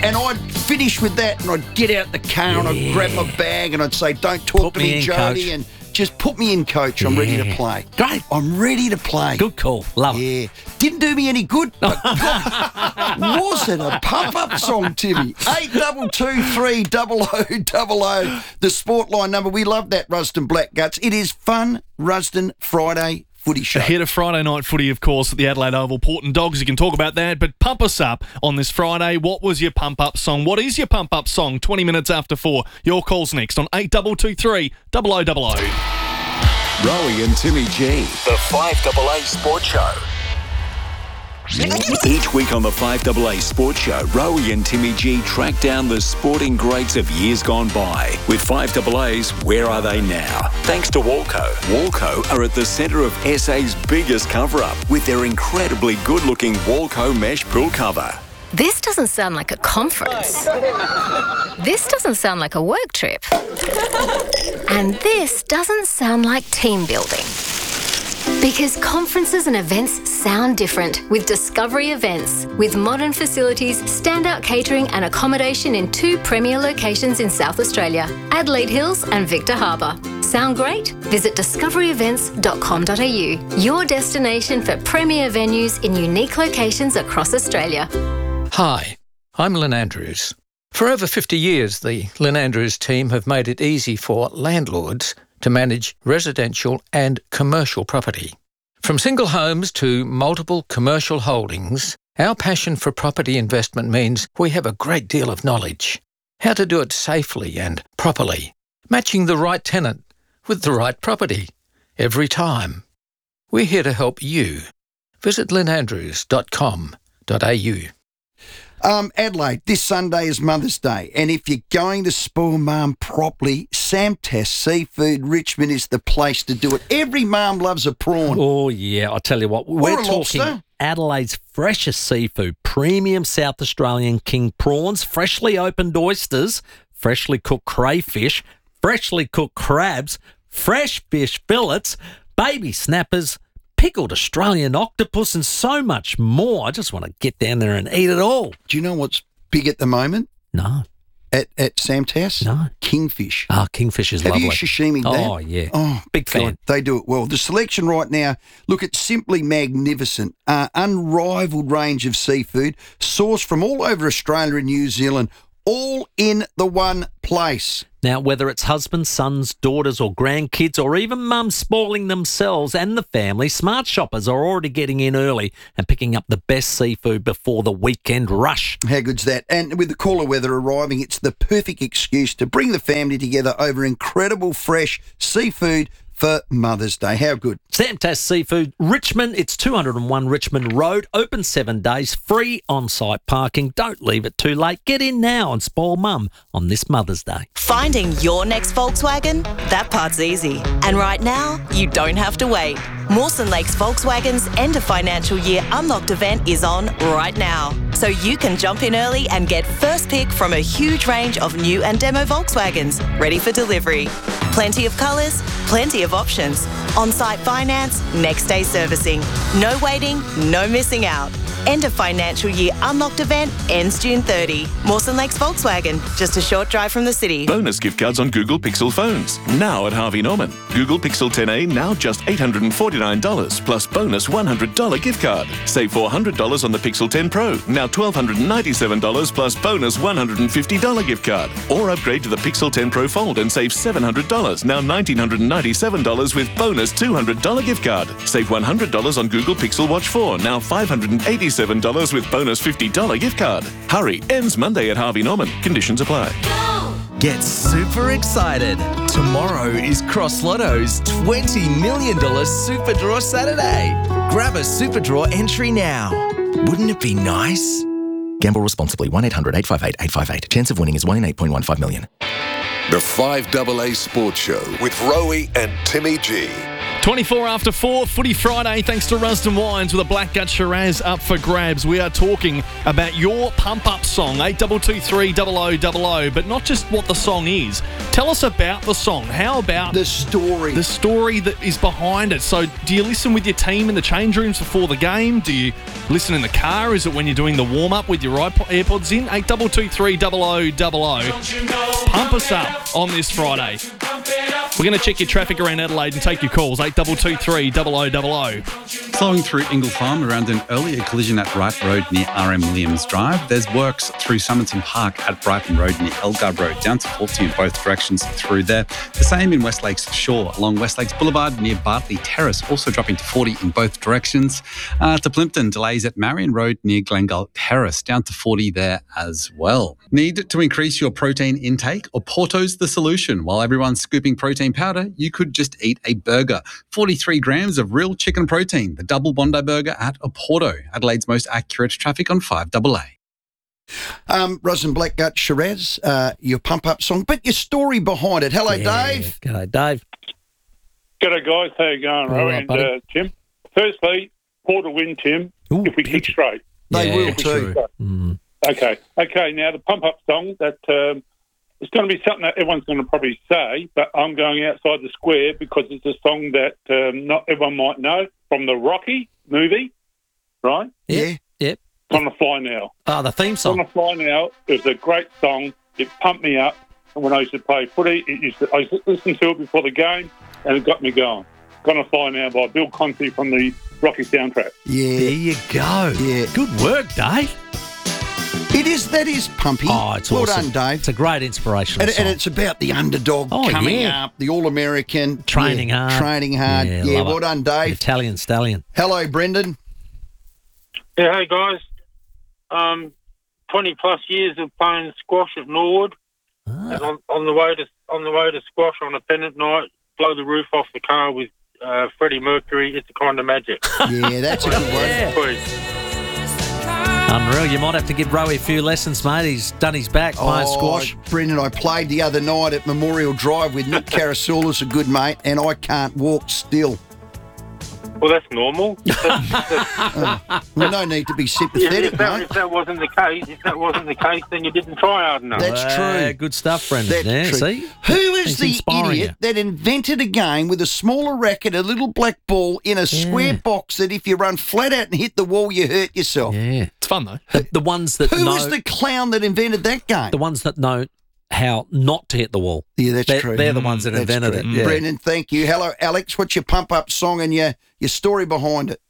And I'd finish with that and I'd get out the car and I'd grab my bag and I'd say, don't talk to me, Jody, and just put me in, coach. I'm ready to play. Great. I'm ready to play. Good call. Love it. Yeah. Didn't do me any good, but God, was it a pump-up song, Timmy? 82230000, the sport line number. We love that, Rusden Blackguts. It is fun, Rusden Friday footy show. Ahead of Friday night footy, of course, at the Adelaide Oval. Port and Dogs, you can talk about that, but pump us up on this Friday. What was your pump-up song? What is your pump-up song? 20 minutes after 4. Your call's next on 8223 0000. Rowie and Timmy G, the 5AA Sports Show. Each week on the 5AA Sports Show, Rowie and Timmy G track down the sporting greats of years gone by. With 5AA's Where Are They Now? Thanks to Walco. Walco are at the centre of SA's biggest cover-up with their incredibly good-looking Walco mesh pool cover. This doesn't sound like a conference. This doesn't sound like a work trip. And this doesn't sound like team building. Because conferences and events sound different with Discovery Events. With modern facilities, standout catering and accommodation in 2 premier locations in South Australia, Adelaide Hills and Victor Harbour. Sound great? Visit discoveryevents.com.au, your destination for premier venues in unique locations across Australia. Hi, I'm Lynn Andrews. For over 50 years, the Lynn Andrews team have made it easy for landlords to manage residential and commercial property. From single homes to multiple commercial holdings, our passion for property investment means we have a great deal of knowledge. How to do it safely and properly, matching the right tenant with the right property every time. We're here to help you. Visit lynnandrews.com.au. Adelaide, this Sunday is Mother's Day, and if you're going to spoil Mum properly, Samtas Seafood Richmond is the place to do it. Every mum loves a prawn. Oh, yeah. I'll tell you what. We're talking lobster. Adelaide's freshest seafood, premium South Australian king prawns, freshly opened oysters, freshly cooked crayfish, freshly cooked crabs, fresh fish fillets, baby snappers, pickled Australian octopus and so much more. I just want to get down there and eat it all. Do you know what's big at the moment No. at Samtas? No. Kingfish. Kingfish is lovely. Have you sashimi'd that? Oh, yeah. Oh, Big fan. God, they do it well. The selection right now, look, it's simply magnificent. Unrivaled range of seafood, sourced from all over Australia and New Zealand, all in the one place. Now, whether it's husbands, sons, daughters or grandkids or even mums spoiling themselves and the family, smart shoppers are already getting in early and picking up the best seafood before the weekend rush. How good's that? And with the cooler weather arriving, it's the perfect excuse to bring the family together over incredible fresh seafood for Mother's Day. How good? Samtas Seafood Richmond, it's 201 Richmond Road, open 7 days, free on-site parking. Don't leave it too late. Get in now and spoil Mum on this Mother's Day. Finding your next Volkswagen? That part's easy. And right now, you don't have to wait. Mawson Lakes Volkswagen's end of financial year unlocked event is on right now. So you can jump in early and get first pick from a huge range of new and demo Volkswagens ready for delivery. Plenty of colours, plenty of options. On-site finance, next day servicing. No waiting, no missing out. End of financial year unlocked event ends June 30. Mawson Lakes Volkswagen, just a short drive from the city. Bonus gift cards on Google Pixel phones. Now at Harvey Norman. Google Pixel 10a now just $849 plus bonus $100 gift card. Save $400 on the Pixel 10 Pro. Now $1,297 plus bonus $150 gift card. Or upgrade to the Pixel 10 Pro Fold and save $700. Now $1,997 with bonus $200 gift card. Save $100 on Google Pixel Watch 4. Now $587 with bonus $50 gift card. Hurry, ends Monday at Harvey Norman. Conditions apply. Get super excited. Tomorrow is Cross Lotto's $20 million Super Draw Saturday. Grab a Super Draw entry now. Wouldn't it be nice? Gamble responsibly. 1-800-858-858. Chance of winning is 1 in 8.15 million. The 5AA Sports Show with Rowie and Timmy G. 24 after 4, Footy Friday, thanks to Rusden Wines with a Black Gut Shiraz up for grabs. We are talking about your pump-up song, 8223 0000, but not just what the song is. Tell us about the song. How about The story. the story that is behind it? So do you listen with your team in the change rooms before the game? Do you listen in the car? Is it when you're doing the warm-up with your AirPods in? 8223 0000. Pump us up on this Friday. We're going to check your traffic around Adelaide and take your calls, 8223 0000. Flowing through Ingle Farm around an earlier collision at Wright Road near RM Williams Drive. There's works through Somerton Park at Brighton Road near Elgar Road, down to 40 in both directions through there. The same in West Lakes Shore along West Lakes Boulevard near Bartley Terrace, also dropping to 40 in both directions. To Plimpton, delays at Marion Road near Glengall Terrace, down to 40 there as well. Need to increase your protein intake? Oporto's the solution. While everyone's scooping protein powder, you could just eat a burger. 43 grams of real chicken protein. The Double Bondi Burger at Oporto, Adelaide's most accurate traffic on 5AA. Rosin Black Gut Shiraz, your pump-up song, but your story behind it. Hello, Dave. G'day, Dave. G'day, guys. How you going, All Rowie right, and buddy. Tim? Firstly, Port will win, Tim, if we kick straight. They will true. too. Okay. Now the pump-up song, that it's going to be something that everyone's going to probably say, but I'm going outside the square because it's a song that not everyone might know from the Rocky movie, right? Yep. On the Fly Now. Oh, the theme On song. the Fly Now, it was a great song. It pumped me up. And when I used to play footy, I used to listen to it before the game, and it got me going. Gonna Fly Now by Bill Conti from the Rocky soundtrack. Yeah. There you go. Yeah. Good work, Dave. That is pumpy. Oh, it's well awesome. done, Dave. It's a great inspirational And song. it's about the underdog Oh, coming yeah. up, the All-American. Training hard. Training hard. Yeah, Yeah, love well it. done, The Dave. Italian stallion. Hello, Brendan. Yeah, hey guys. 20 plus years of playing squash at Norwood. And on the way to squash on a pennant night, blow the roof off the car with Freddie Mercury. It's a kind of magic. Yeah, that's a good one. Yeah. Unreal. You might have to give Rowie a few lessons, mate. He's done his back playing squash. Brendan, I played the other night at Memorial Drive with Nick Carasoulis, a good mate, and I can't walk still. Well, that's normal. Well, no need to be sympathetic, if mate. that wasn't the case, then you didn't try hard enough. That's true. Good stuff, Brendan. That's Yeah, true. see? Who is He's the inspiring idiot you. that invented a game with a smaller racket, a little black ball in a square box that if you run flat out and hit the wall, you hurt yourself? Yeah. It's fun, though. The ones that Who know... was the clown that invented that game? The ones that know how not to hit the wall. Yeah, that's they're, true. They're the ones that That's invented true. it. Yeah. Brendan, thank you. Hello, Alex. What's your pump-up song and your story behind it?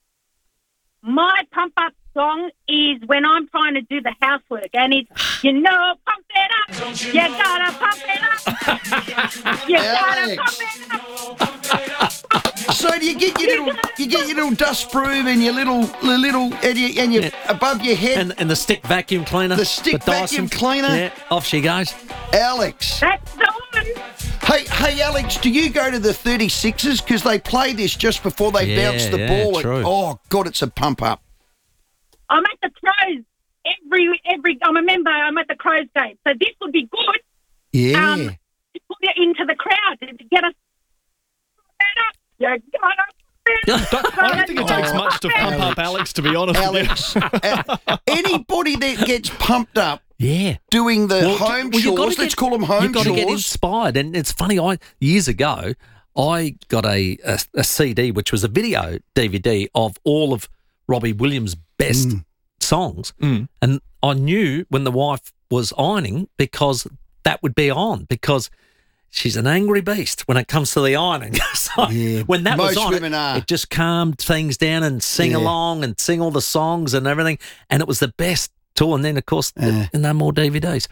My pump-up song is when I'm trying to do the housework, and it's, pump it up. You gotta pump it up. You gotta pump it up. So do you get your little dust broom and your little and your above your head And the stick vacuum cleaner. The stick vacuum Dyson. cleaner? Yeah, off she goes. Alex. That's the one. Hey, Alex, do you go to the 36ers? Because they play this just before they bounce the ball. true. Oh, God, it's a pump-up. I'm at the Crows I'm a member. I'm at the Crows game, so this would be good. Yeah. To put it into the crowd to get us better. You gotta. I don't think it takes much to pump up Alex, to be honest with Alex, anybody that gets pumped up doing the home you gotta chores, let's call them home You've got to get chores. inspired. And it's funny, years ago, I got a CD, which was a video DVD of all of Robbie Williams' best songs. And I knew when the wife was ironing because that would be on, because she's an angry beast when it comes to the ironing. So when that was most on, women are. it just calmed things down and sing along and sing all the songs and everything. And it was the best tool. And then, of course, no more DVDs.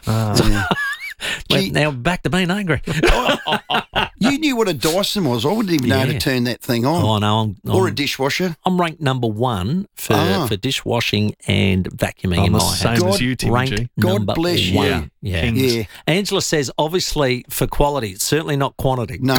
Well, now back to being angry. You knew what a Dyson was. I wouldn't even know how to turn that thing on. Oh, no. Or a dishwasher. I'm ranked number one for dishwashing and vacuuming I'm in the my same house. as you, Timmy Ranked G. God number bless you. one. Yeah. Kings. Yeah. Angela says, obviously, for quality, certainly not quantity. No.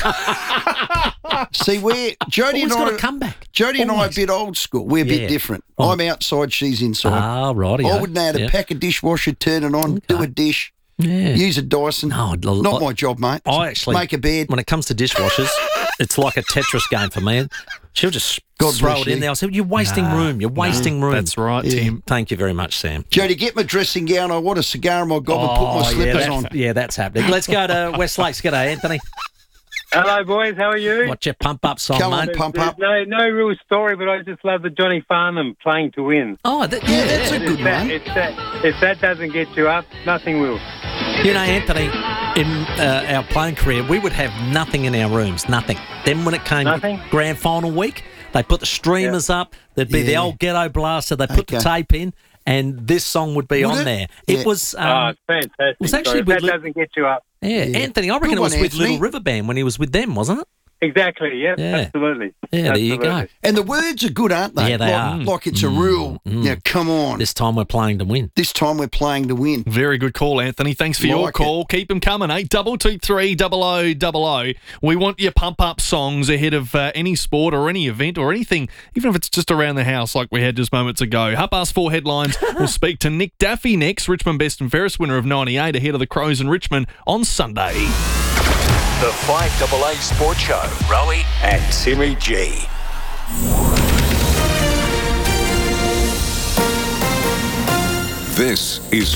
See, Jody and Always got I a comeback. Jody and I are a Always. bit old school. We're a bit Yeah. different. Oh. I'm outside, she's inside. Ah, righty. I wouldn't know how to pack a dishwasher, turn it on, do a dish, Yeah. use a Dyson. No, Not my job, mate. I actually make a bed. When it comes to dishwashers, it's like a Tetris game for me. She'll just God throw bless it in you. there. I said, you're wasting room. You're wasting room. That's right, Tim. Thank you very much, Sam. Jody, get my dressing gown. I want a cigar in my gob and put my slippers on. Yeah, that's happening. Let's go to West Lakes. G'day, Anthony. Hello, boys. How are you? What's your pump-up song, Come on, mate? pump up. No real story, but I just love the Johnny Farnham playing to win. Oh, that's a good one. If that doesn't get you up, nothing will. You know, Anthony, in our playing career, we would have nothing in our rooms, nothing. Then when it came to grand final week, they put the streamers up. There'd be the old ghetto blaster. They put the tape in, and this song would be on there. It was. It's fantastic. It was actually if that doesn't get you up. Yeah, Anthony, I reckon it was with Little River Band when he was with them, wasn't it? Exactly, yeah, absolutely. Yeah, there you go. And the words are good, aren't they? Yeah, they are. Like it's a real, come on. This time we're playing to win. This time we're playing to win. Very good call, Anthony. Thanks for your call. Keep them coming, 8223 0000. We want your pump-up songs ahead of any sport or any event or anything, even if it's just around the house like we had just moments ago. 4:30 headlines. We'll speak to Nick Daffy next, Richmond Best and Fairest winner of 98, ahead of the Crows in Richmond on Sunday. The 5AA Sports Show. Rowie and Timmy G. This is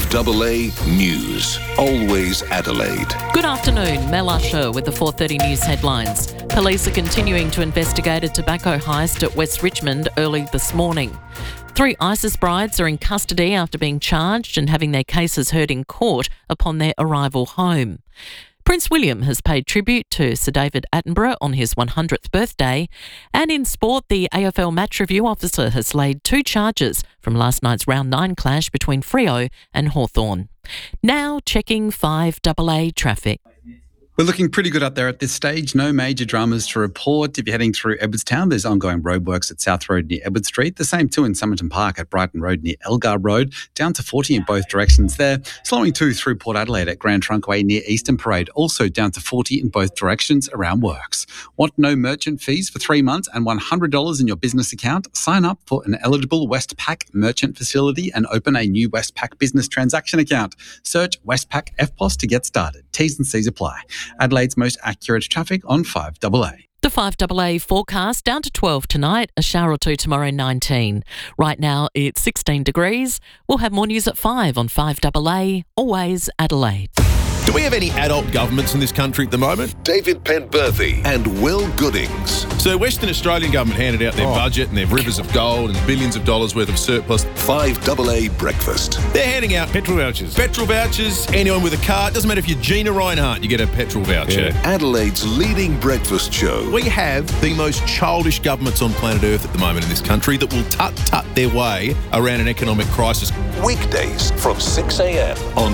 5AA News. Always Adelaide. Good afternoon, Mel Usher with the 4:30 News headlines. Police are continuing to investigate a tobacco heist at West Richmond early this morning. 3 ISIS brides are in custody after being charged and having their cases heard in court upon their arrival home. Prince William has paid tribute to Sir David Attenborough on his 100th birthday. And in sport, the AFL match review officer has laid 2 charges from last night's round 9 clash between Freo and Hawthorn. Now checking 5AA traffic. We're looking pretty good up there at this stage. No major dramas to report. If you're heading through Edwardstown, there's ongoing roadworks at South Road near Edward Street. The same too in Somerton Park at Brighton Road near Elgar Road. Down to 40 in both directions there. Slowing too through Port Adelaide at Grand Trunkway near Eastern Parade. Also down to 40 in both directions around works. Want no merchant fees for 3 months and $100 in your business account? Sign up for an eligible Westpac merchant facility and open a new Westpac business transaction account. Search Westpac FPOS to get started. T's and C's apply. Adelaide's most accurate traffic on 5AA. The 5AA forecast down to 12 tonight, a shower or 2 tomorrow, 19. Right now it's 16 degrees. We'll have more news at 5 on 5AA, always Adelaide. Do we have any adult governments in this country at the moment? David Penberthy and Will Goodings. So Western Australian government handed out their budget and their rivers of gold and billions of dollars worth of surplus. 5AA Breakfast. They're handing out petrol vouchers. Petrol vouchers, anyone with a car. It doesn't matter if you're Gina Reinhardt, you get a petrol voucher. Yeah. Adelaide's leading breakfast show. We have the most childish governments on planet Earth at the moment in this country that will tut their way around an economic crisis. Weekdays from 6 a.m. on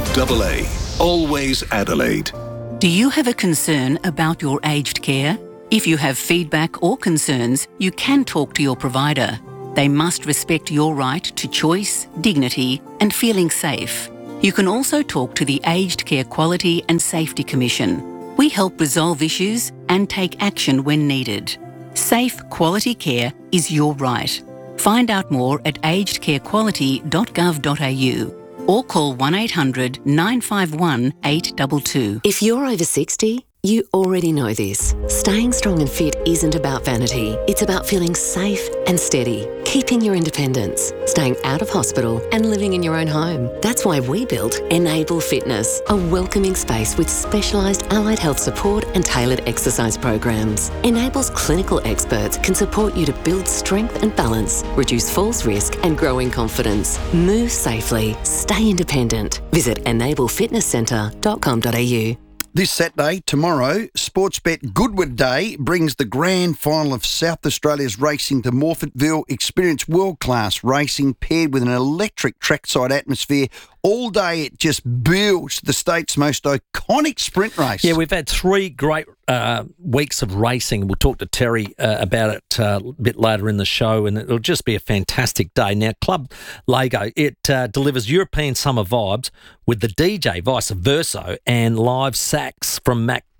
5AA. Always Adelaide. Do you have a concern about your aged care? If you have feedback or concerns, you can talk to your provider. They must respect your right to choice, dignity, and feeling safe. You can also talk to the Aged Care Quality and Safety Commission. We help resolve issues and take action when needed. Safe, quality care is your right. Find out more at agedcarequality.gov.au. or call 1800 951 822. If you're over 60, you already know this. Staying strong and fit isn't about vanity. It's about feeling safe and steady, keeping your independence, staying out of hospital and living in your own home. That's why we built Enable Fitness, a welcoming space with specialised allied health support and tailored exercise programs. Enable's clinical experts can support you to build strength and balance, reduce falls risk and growing confidence. Move safely, stay independent. Visit enablefitnesscentre.com.au. This Saturday, tomorrow, Sportsbet Goodwood Day brings the grand final of South Australia's racing to Morphettville. Experience world-class racing paired with an electric trackside atmosphere. All day it just builds the state's most iconic sprint race. Yeah, we've had 3 great weeks of racing. We'll talk to Terry about it a bit later in the show, and it'll just be a fantastic day. Now, Club Lego, it delivers European summer vibes with the DJ Vice Versa and live sax from Mac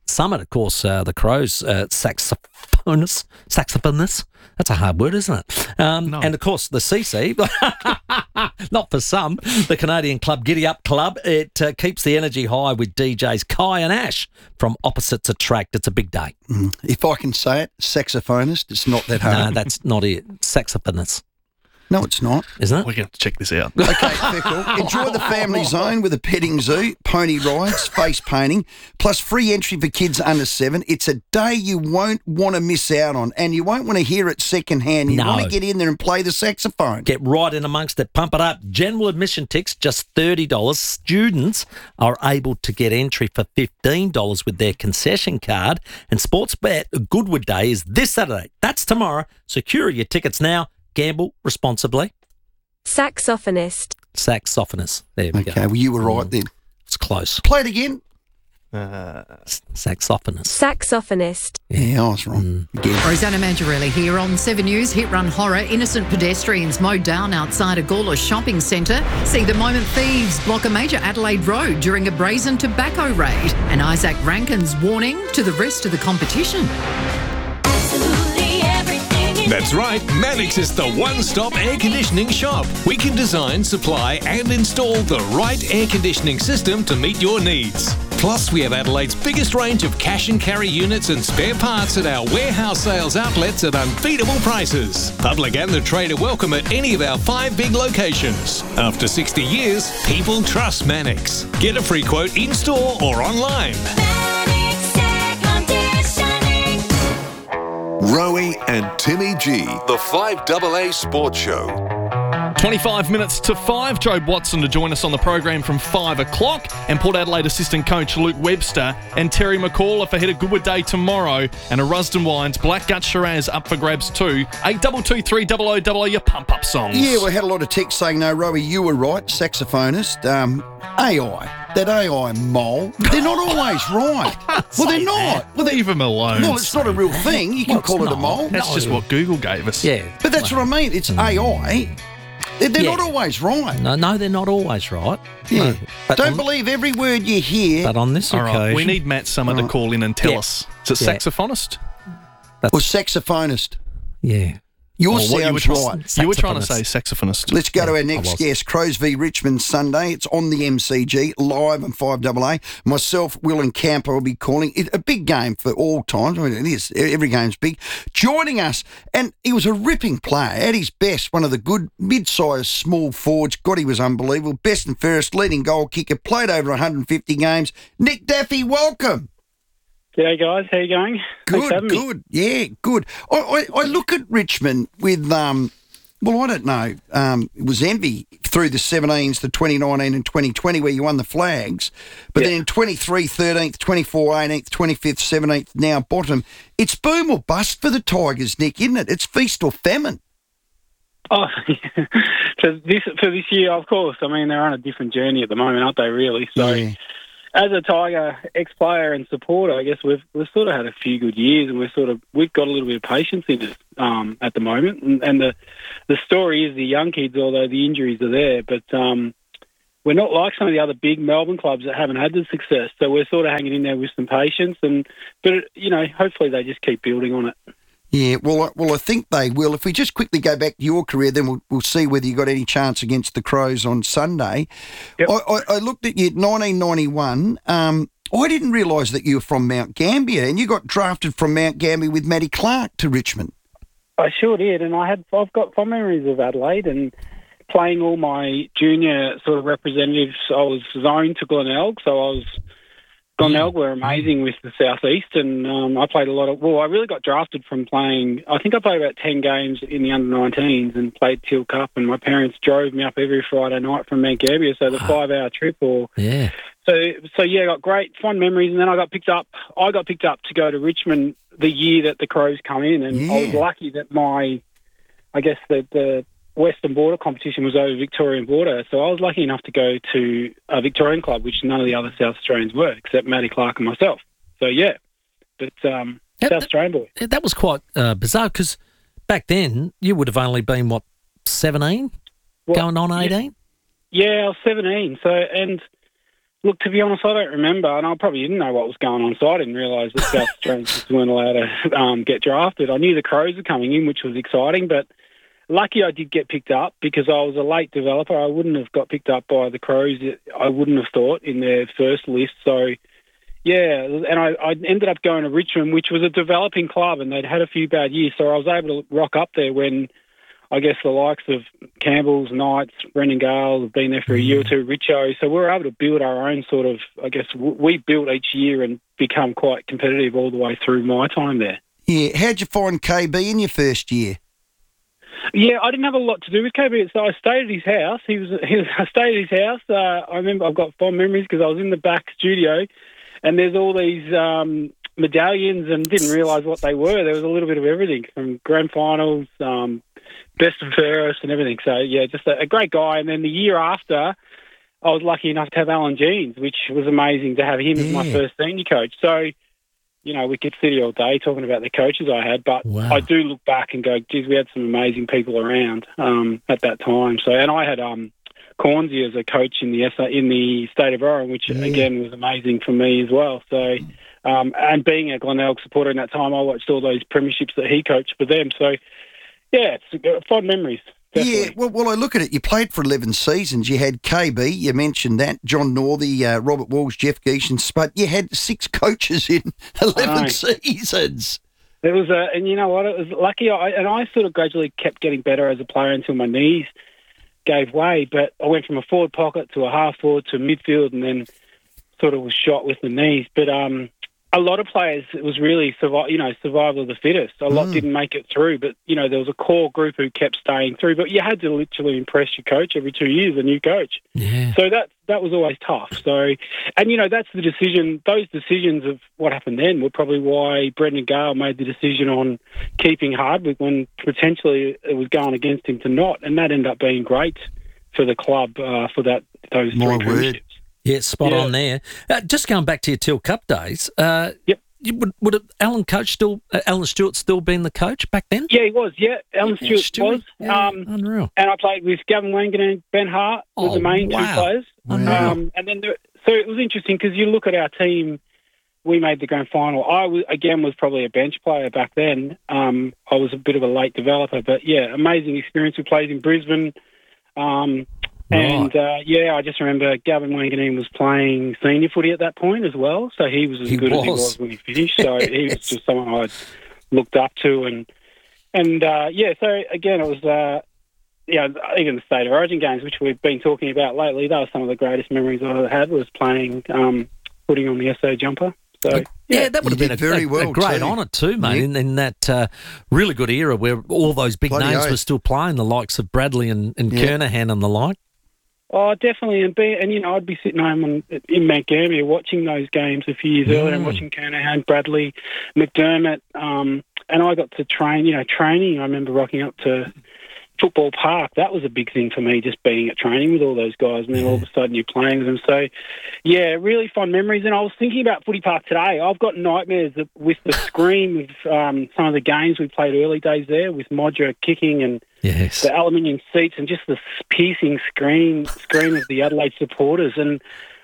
Summit, of course, the Crows, saxophonist. That's a hard word, isn't it? No. And, of course, the CC, not for some, the Canadian Club Giddy Up Club. It keeps the energy high with DJs Kai and Ash from Opposites Attract. It's a big day. If I can say it, saxophonist, it's not that hard. No, that's not it. Saxophonist. No, it's not. Isn't it? We're going to check this out. Okay, Fickle. Enjoy the family zone with a petting zoo, pony rides, face painting, plus free entry for kids under 7. It's a day you won't want to miss out on, and you won't want to hear it secondhand. You want to get in there and play the saxophone. Get right in amongst it. Pump it up. General admission tickets, just $30. Students are able to get entry for $15 with their concession card. And Sportsbet Goodwood Day is this Saturday. That's tomorrow. Secure your tickets now. Gamble responsibly. Saxophonist. Saxophonist. There we go. Okay, well, you were right then. It's close. Play it again. Saxophonist. Saxophonist. Yeah, I was wrong. Rosanna Mangiarelli here on 7 News. Hit run horror. Innocent pedestrians mowed down outside a Gawler shopping centre. See the moment thieves block a major Adelaide road during a brazen tobacco raid. And Isaac Rankin's warning to the rest of the competition. That's right, Mannix is the one-stop air conditioning shop. We can design, supply and install the right air conditioning system to meet your needs. Plus, we have Adelaide's biggest range of cash and carry units and spare parts at our warehouse sales outlets at unbeatable prices. Public and the trade are welcome at any of our 5 big locations. After 60 years, people trust Mannix. Get a free quote in-store or online. Rowie and Timmy G, the 5AA Sports Show. 25 minutes to 5. Joe Watson to join us on the program from 5 o'clock, and Port Adelaide assistant coach Luke Webster and Terry McAuliffe ahead of Goodwood Day tomorrow, and a Rusden Wines Blackgut Shiraz up for grabs too. 8223 your pump-up songs. Yeah, we had a lot of text saying, no, Rowie, you were right, saxophonist. AI. That AI mole, they're not always right. Well, they're not. Well, leave them alone. Well, it's not a real thing. You can call it a mole. That's just what Google gave us. Yeah. But that's what I mean. It's AI. They're not always right. No, they're not always right. Yeah. No, but Don't believe every word you hear. But on this All occasion... right, we need Matt Summer to call in and tell Yeah. us. Is it Yeah. saxophonist? Or saxophonist. Yeah. Yours Or what sounds right. You were trying to say saxophonist. Let's go to our next guest, Crows v Richmond Sunday. It's on the MCG, live on 5AA. Myself, Will and Camper will be calling it a big game for all times. I mean, it is. Every game's big. Joining us, and he was a ripping player, at his best, one of the good mid-sized small forwards. God, he was unbelievable. Best and fairest, leading goal kicker, played over 150 games. Nick Daffy, welcome. G'day, guys. How you going? Thanks for having me. Good. Yeah, good. I look at Richmond with, well, I don't know, it was envy through the 17s, the 2019 and 2020 where you won the flags. But then in 23, 13th, 24, 18th, 25th, 17th, now bottom. It's boom or bust for the Tigers, Nick, isn't it? It's feast or famine. Oh, for this year, of course. I mean, they're on a different journey at the moment, aren't they, really? So... Yeah. As a Tiger ex-player and supporter, I guess we've sort of had a few good years, and we've got a little bit of patience in it at the moment. And the story is the young kids, although the injuries are there, but we're not like some of the other big Melbourne clubs that haven't had the success. So we're sort of hanging in there with some patience, but hopefully they just keep building on it. Yeah, well, I think they will. If we just quickly go back to your career, then we'll see whether you got any chance against the Crows on Sunday. Yep. I looked at you at 1991. I didn't realise that you were from Mount Gambier, and you got drafted from Mount Gambier with Matty Clark to Richmond. I sure did, and I've got fond memories of Adelaide and playing all my junior sort of representatives. I was zoned to Glenelg, so Glenelg were amazing with the Southeast, and I played a lot of... Well, I really got drafted from playing... I think I played about 10 games in the under-19s and played Teal Cup, and my parents drove me up every Friday night from Mount Gambier, so the 5-hour trip or... Yeah. So yeah, I got great fond memories, and then I got picked up to go to Richmond the year that the Crows come in, and I was lucky that the Western Border competition was over Victorian Border, so I was lucky enough to go to a Victorian club, which none of the other South Australians were, except Matty Clark and myself. So yeah, but South Australian boy. That was quite bizarre, because back then you would have only been, 17? Going on 18? Yeah, I was 17. So, and Look, to be honest, I don't remember, and I probably didn't know what was going on, so I didn't realise that South Australians weren't allowed to get drafted. I knew the Crows were coming in, which was exciting, but lucky I did get picked up because I was a late developer. I wouldn't have got picked up by the Crows, I wouldn't have thought, in their first list. So, yeah, and I ended up going to Richmond, which was a developing club, and they'd had a few bad years, so I was able to rock up there when I guess the likes of Campbell's, Knights, Brendan Gale have been there for a year or two, Richo. So we're able to build our own sort of, I guess, we built each year and become quite competitive all the way through my time there. Yeah. How'd you find KB in your first year? Yeah, I didn't have a lot to do with KB. So I stayed at his house. I stayed at his house. I remember I've got fond memories because I was in the back studio and there's all these medallions and didn't realise what they were. There was a little bit of everything from grand finals, best and fairest and everything. So, yeah, just a great guy. And then the year after, I was lucky enough to have Alan Jeans, which was amazing to have him as my first senior coach. So, you know, we could sit here all day talking about the coaches I had, but I do look back and go, geez, we had some amazing people around at that time. So, and I had Cornsey as a coach in the state of Oran, which again was amazing for me as well. So, and being a Glenelg supporter in that time, I watched all those premierships that he coached for them. So, yeah, it's fond memories. Definitely. Yeah, well, I look at it. You played for 11 seasons. You had KB, you mentioned that, John Northey, Robert Walls, Jeff Geeshens, but you had 6 coaches in 11 seasons. It was, and you know what, it was lucky. I sort of gradually kept getting better as a player until my knees gave way, but I went from a forward pocket to a half forward to midfield and then sort of was shot with the knees. But a lot of players, it was really survival of the fittest. A lot didn't make it through, but you know there was a core group who kept staying through. But you had to literally impress your coach every 2 years, a new coach. Yeah. So that was always tough. So, and you know that's the decision. Those decisions of what happened then were probably why Brendan Gale made the decision on keeping Hardwick when potentially it was going against him to not, and that ended up being great for the club for those three premierships. Yeah, spot on there. Just going back to your Teal Cup days. Yep. Would Alan Stewart still been the coach back then? Yeah, he was. Yeah, Alan Stewart was. Unreal. And I played with Gavin Wangan and Ben Hart were the main two players. And then so it was interesting because you look at our team. We made the grand final. I was probably a bench player back then. I was a bit of a late developer, but yeah, amazing experience. We played in Brisbane. And, I just remember Gavin Wanganeen was playing senior footy at that point as well, so he was as good as he was when he finished. So he was just someone I'd looked up to. So again, it was, even the State of Origin games, which we've been talking about lately, that was some of the greatest memories I had was playing footing on the SA jumper. So yeah, that would have been a great honour too, mate, in that really good era where all those big names were still playing, the likes of Bradley and Kernahan and the like. Oh, definitely, and I'd be sitting home in Mount Gambier watching those games a few years earlier and watching Kernahan, Bradley, McDermott, and I got to train. Training. I remember rocking up to Football Park. That was a big thing for me, just being at training with all those guys, and then all of a sudden you're playing with them. So, yeah, really fond memories. And I was thinking about Footy Park today. I've got nightmares with the scream of some of the games we played early days there with Modra kicking and the aluminium seats and just the piercing scream of the Adelaide supporters. And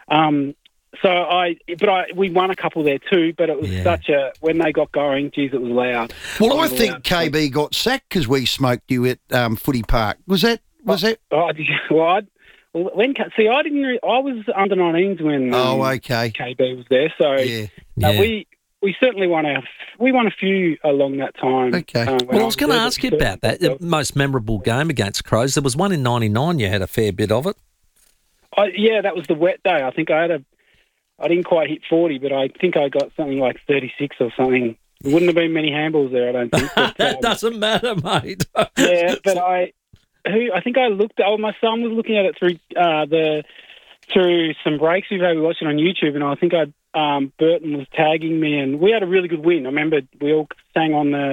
we won a couple there too, but it was when they got going, geez, it was loud. Well, I think KB got sacked because we smoked you at Footy Park. Was that? I was under 19s when KB was there, so we certainly won a few along that time. Okay. Well, I was going to ask you about that. The most memorable game against Crows. There was one in '99. You had a fair bit of it. That was the wet day. I think I didn't quite hit 40, but I think I got something like 36 or something. There wouldn't have been many handballs there, I don't think. But, that doesn't matter, mate. But I think I looked. My son was looking at it through some breaks we were watching on YouTube, and I think Burton was tagging me, and we had a really good win. I remember we all sang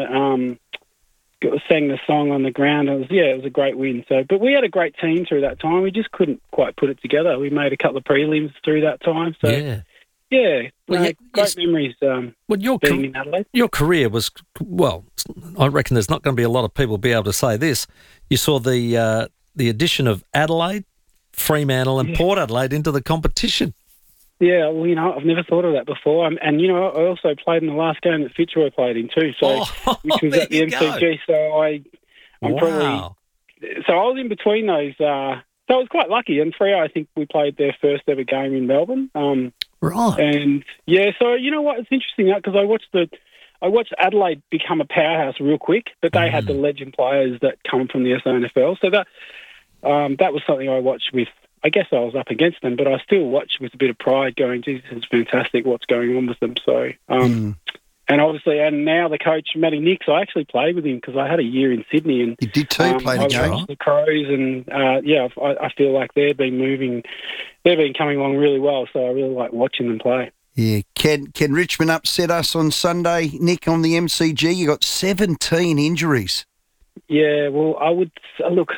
the song on the ground. It was a great win. So, but we had a great team through that time. We just couldn't quite put it together. We made a couple of prelims through that time. So, great memories. Being in Adelaide. Your career was I reckon there's not going to be a lot of people be able to say this. You saw the addition of Adelaide, Fremantle, and Port Adelaide into the competition. Yeah, well, I've never thought of that before. And I also played in the last game that Fitzroy played in too, which was at the MCG. So I'm probably... So I was in between those. So I was quite lucky. And Freo, I think we played their first ever game in Melbourne. Right. And, so you know what? It's interesting because I watched Adelaide become a powerhouse real quick, but they had the legend players that come from the SANFL. So that was something I watched with... I guess I was up against them, but I still watch with a bit of pride going, geez, it's fantastic what's going on with them. So, and obviously, and now the coach, Matty Nix, I actually played with him because I had a year in Sydney. And you did too, played a game. The Crows, and I feel like they've been coming along really well, so I really like watching them play. Yeah. Can Richmond upset us on Sunday, Nick, on the MCG? You got 17 injuries. Yeah, well, I would... Look...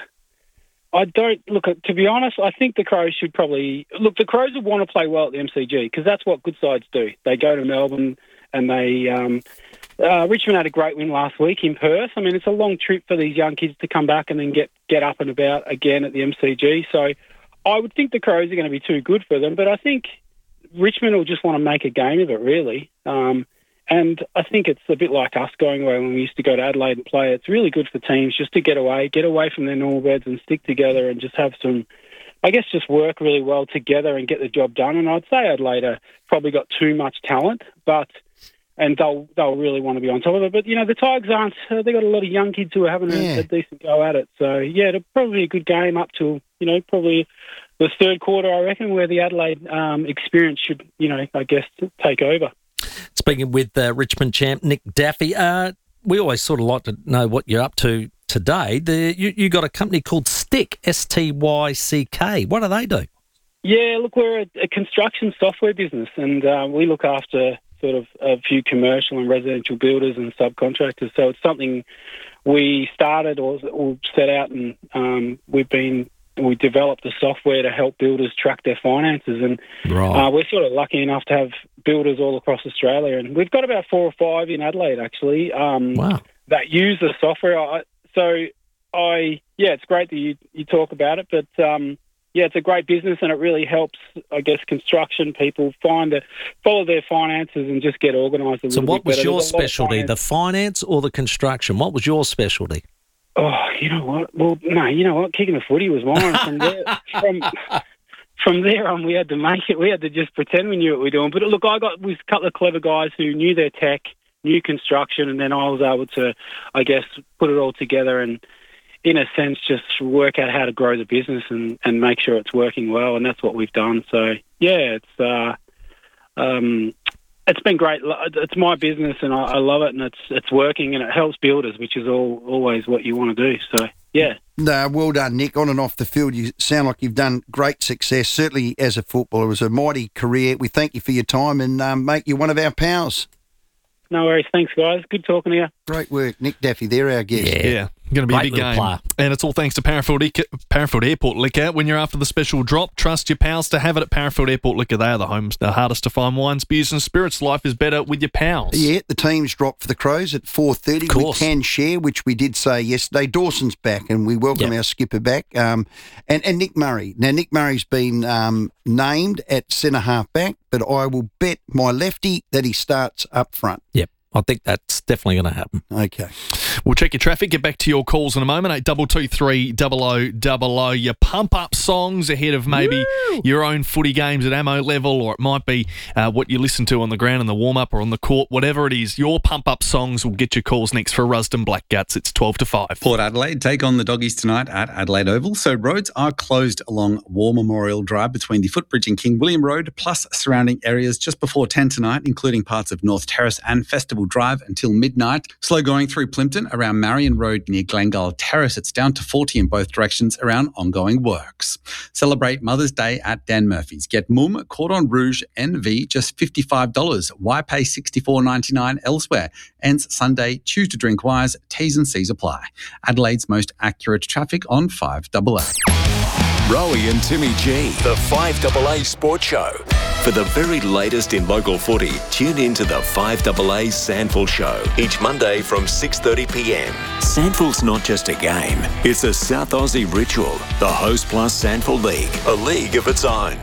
I don't look. To be honest, I think the Crows should probably look. The Crows would want to play well at the MCG because that's what good sides do. They go to Melbourne and they. Richmond had a great win last week in Perth. I mean, it's a long trip for these young kids to come back and then get up and about again at the MCG. So, I would think the Crows are going to be too good for them. But I think Richmond will just want to make a game of it, really. And I think it's a bit like us going away when we used to go to Adelaide and play. It's really good for teams just to get away from their normal beds and stick together and just have some, I guess, just work really well together and get the job done. And I'd say Adelaide probably got too much talent, and they'll really want to be on top of it. But, the Tigers aren't. They've got a lot of young kids who are having a decent go at it. So, it'll probably be a good game up till, probably the third quarter, I reckon, where the Adelaide experience should, I guess, take over. Speaking with Richmond champ Nick Daffy, we always sort of like to know what you're up to today. You got a company called Stick, STYCK. What do they do? Yeah, look, we're a construction software business, and we look after sort of a few commercial and residential builders and subcontractors. So it's something we started or set out, and we developed the software to help builders track their finances. And we're sort of lucky enough to have builders all across Australia. And we've got about 4 or 5 in Adelaide, actually, that use the software. It's great that you talk about it. But, it's a great business, and it really helps, I guess, construction people follow their finances and just get organised a little bit better. So what was your specialty, the finance or the construction? What was your specialty? Oh, you know what? Well, no, you know what? Kicking the footy was mine. From there on, we had to make it. We had to just pretend we knew what we were doing. But look, I got with a couple of clever guys who knew their tech, knew construction, and then I was able to, I guess, put it all together and, in a sense, just work out how to grow the business and make sure it's working well. And that's what we've done. So, it's been great. It's my business, and I love it, and it's working, and it helps builders, which is always what you want to do. So, yeah. No, well done, Nick. On and off the field, you sound like you've done great success, certainly as a footballer. It was a mighty career. We thank you for your time, and, mate, you're one of our pals. No worries. Thanks, guys. Good talking to you. Great work. Nick Daffy, they're our guest. Yeah. Going to be a big game. Player. And it's all thanks to Parafield Airport Liquor. When you're after the special drop, trust your pals to have it at Parafield Airport Liquor. They are the hardest to find wines, beers and spirits. Life is better with your pals. Yeah, the team's dropped for the Crows at 4:30. We can share, which we did say yesterday. Dawson's back, and we welcome our skipper back. And Nick Murray. Now, Nick Murray's been named at centre-half back, but I will bet my lefty that he starts up front. Yep. I think that's definitely going to happen. Okay. We'll check your traffic, get back to your calls in a moment. 8223 0000. Your pump-up songs ahead of maybe your own footy games at ammo level, or it might be what you listen to on the ground in the warm-up or on the court, whatever it is. Your pump-up songs will get your calls next for Rusden Blackguts. It's 12 to 5. Port Adelaide take on the Doggies tonight at Adelaide Oval. So roads are closed along War Memorial Drive between the Footbridge and King William Road, plus surrounding areas just before 10 tonight, including parts of North Terrace and Festival Drive until midnight. Slow going through Plimpton around Marion Road near Glengall Terrace. It's down to 40 in both directions around ongoing works. Celebrate Mother's Day at Dan Murphy's. Get Mum Cordon Rouge NV just $55. Why pay $64.99 elsewhere? Ends Sunday. Choose to drink wise. T's and C's apply. Adelaide's most accurate traffic on 5AA. Rowie and Timmy G, the 5AA Sports Show. For the very latest in local footy, tune in to the 5AA Sandful Show each Monday from 6:30pm. Sandful's not just a game, it's a South Aussie ritual. The Host Plus Sandful League, a league of its own.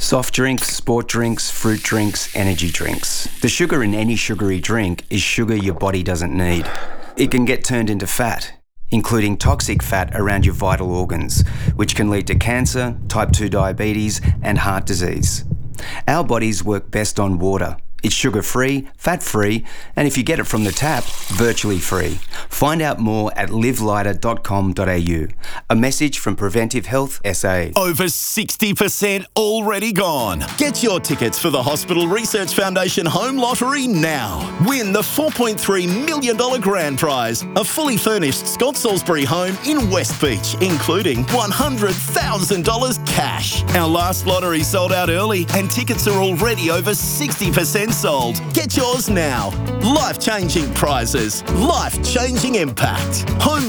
Soft drinks, sport drinks, fruit drinks, energy drinks. The sugar in any sugary drink is sugar your body doesn't need. It can get turned into fat, including toxic fat around your vital organs, which can lead to cancer, type 2 diabetes, and heart disease. Our bodies work best on water. It's sugar-free, fat-free, and if you get it from the tap, virtually free. Find out more at livelighter.com.au. A message from Preventive Health SA. Over 60% already gone. Get your tickets for the Hospital Research Foundation Home Lottery now. Win the $4.3 million grand prize, a fully furnished Scott Salisbury home in West Beach, including $100,000 cash. Our last lottery sold out early and tickets are already over 60% sold. Get yours now. Life-changing prizes. Life-changing impact.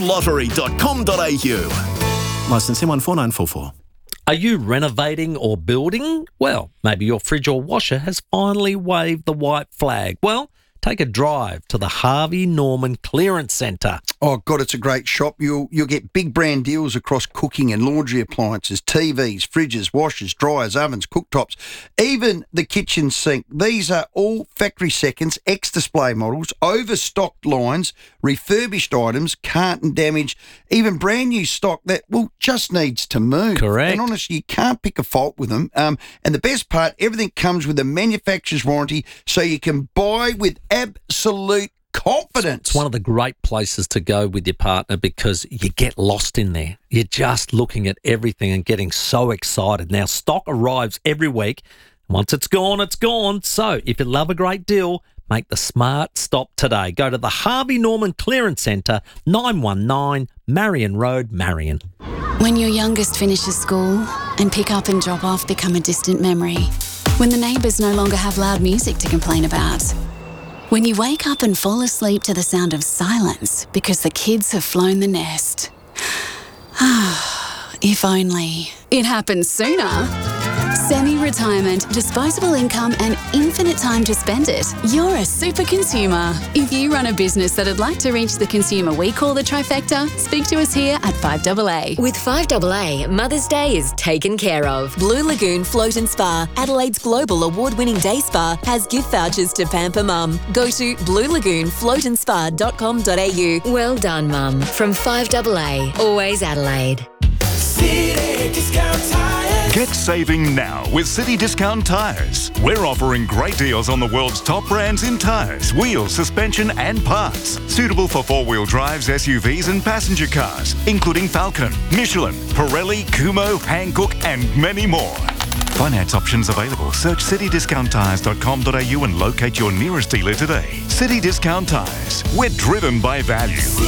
homelottery.com.au. Licence M14944. Are you renovating or building? Well, maybe your fridge or washer has finally waved the white flag. Well, take a drive to the Harvey Norman Clearance Centre. Oh, God, it's a great shop. You'll get big brand deals across cooking and laundry appliances, TVs, fridges, washers, dryers, ovens, cooktops, even the kitchen sink. These are all factory seconds, ex-display models, overstocked lines, refurbished items, carton damage, even brand new stock that, well, just needs to move. Correct. And honestly, you can't pick a fault with them. And the best part, everything comes with a manufacturer's warranty, so you can buy with absolute confidence. It's one of the great places to go with your partner because you get lost in there. You're just looking at everything and getting so excited. Now, stock arrives every week. Once it's gone, it's gone. So if you love a great deal, make the smart stop today. Go to the Harvey Norman Clearance Centre, 919 Marion Road, Marion. When your youngest finishes school and pick up and drop off become a distant memory. When the neighbours no longer have loud music to complain about. When you wake up and fall asleep to the sound of silence because the kids have flown the nest. If only. It happens sooner. Semi-retirement, disposable income and infinite time to spend it. You're a super consumer. If you run a business that'd like to reach the consumer we call the trifecta, speak to us here at 5AA. With 5AA, Mother's Day is taken care of. Blue Lagoon Float and Spa, Adelaide's global award-winning day spa, has gift vouchers to pamper mum. Go to bluelagoonfloatandspa.com.au. Well done, mum. From 5AA, always Adelaide. City Discount Tires. Get saving now with City Discount Tires. We're offering great deals on the world's top brands in tires, wheels, suspension and parts. Suitable for four-wheel drives, SUVs and passenger cars, including Falcon, Michelin, Pirelli, Kumho, Hankook and many more. Finance options available. Search citydiscounttires.com.au and locate your nearest dealer today. City Discount Tires. We're driven by value.